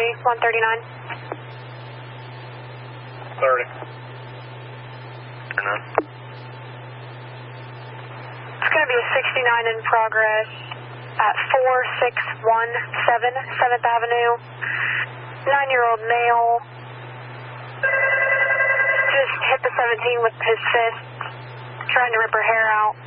139. 30. It's going to be a 69 in progress at 4617 7th Avenue. 9-year-old male. Just hit the 17 with his fist, trying to rip her hair out.